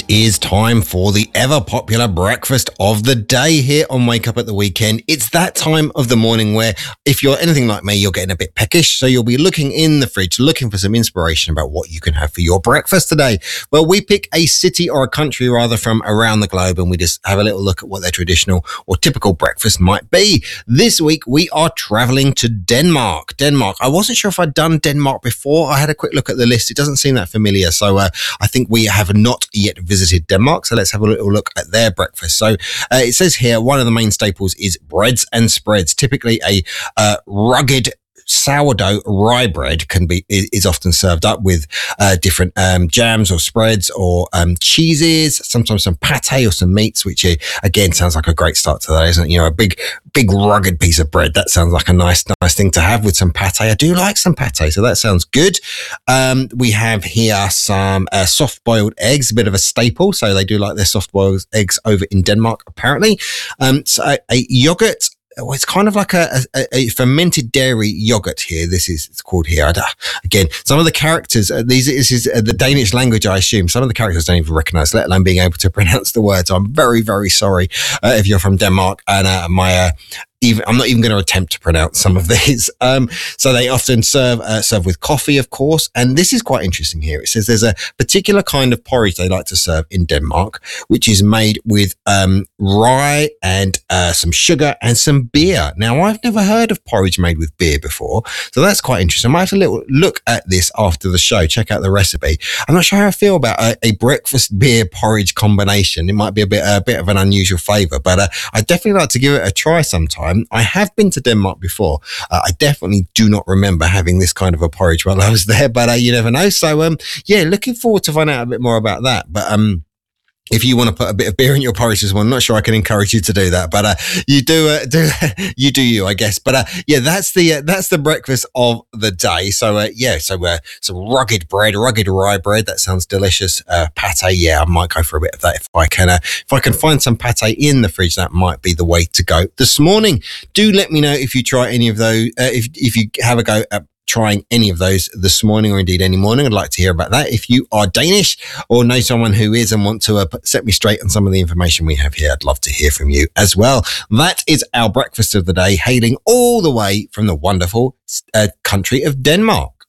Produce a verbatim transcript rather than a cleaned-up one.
is time for the ever popular breakfast of the day here on Wake Up at the Weekend. It's that time of the morning where, if you're anything like me, you're getting a bit peckish. So you'll be looking in the fridge, looking for some inspiration about what you can have for your breakfast today. Well, we pick a city or a country rather from around the globe, and we just have a little look at what their traditional or typical breakfast might be. This week, we are traveling to Denmark. Denmark. I wasn't sure if I'd done Denmark before. I had a quick look at the list. It doesn't seem that familiar. So uh, I think we have not yet visited Denmark, so let's have a little look at their breakfast. So uh, it says here one of the main staples is breads and spreads. Typically a uh, rugged sourdough rye bread can be is often served up with uh, different um, jams or spreads or um, cheeses, sometimes some pate or some meats, which uh, again sounds like a great start to that, isn't it? You know, a big, big rugged piece of bread. That sounds like a nice, nice thing to have with some pate. I do like some pate, so that sounds good. Um, we have here some uh, soft-boiled eggs, a bit of a staple. So they do like their soft-boiled eggs over in Denmark, apparently. Um, so a, a yogurt. Well, it's kind of like a, a, a fermented dairy yogurt here. This is it's called here. I, again, some of the characters, uh, these this is uh, the Danish language, I assume. Some of the characters I don't even recognise, let alone being able to pronounce the words. I'm very, very sorry uh, if you're from Denmark and uh, my uh, Even, I'm not even going to attempt to pronounce some of these. Um, so they often serve uh, serve with coffee, of course. And this is quite interesting here. It says there's a particular kind of porridge they like to serve in Denmark, which is made with um, rye and uh, some sugar and some beer. Now, I've never heard of porridge made with beer before, so that's quite interesting. I might have a little look at this after the show, check out the recipe. I'm not sure how I feel about a, a breakfast beer porridge combination. It might be a bit a bit of an unusual flavour, but uh, I'd definitely like to give it a try sometime. I have been to Denmark before. Uh, I definitely do not remember having this kind of a porridge while I was there, but uh, you never know. So, um, yeah, looking forward to find out a bit more about that. But um, if you want to put a bit of beer in your porridge as well, I'm not sure I can encourage you to do that, but uh, you do, uh, do you do you, I guess. But uh, yeah, that's the uh, that's the breakfast of the day. So uh, yeah, so uh, some rugged bread, rugged rye bread. That sounds delicious. Uh, pate, yeah, I might go for a bit of that if I can. Uh, if I can find some pate in the fridge, that might be the way to go this morning. Do let me know if you try any of those. Uh, if if you have a go at trying any of those this morning or indeed any morning. I'd like to hear about that. If you are Danish or know someone who is and want to uh, set me straight on some of the information we have here, I'd love to hear from you as well. That is our breakfast of the day, hailing all the way from the wonderful uh, country of Denmark.